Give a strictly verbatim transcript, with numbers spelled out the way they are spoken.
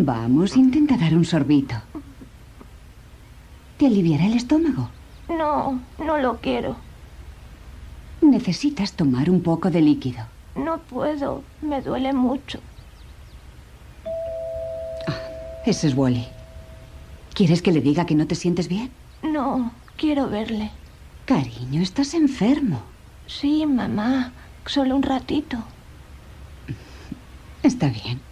Vamos, intenta dar un sorbito. ¿Te aliviará el estómago? No, no lo quiero. Necesitas tomar un poco de líquido. No puedo, me duele mucho. Ah, ese es Wally. ¿Quieres que le diga que no te sientes bien? No, quiero verle. Cariño, estás enfermo. Sí, mamá, solo un ratito. Está bien.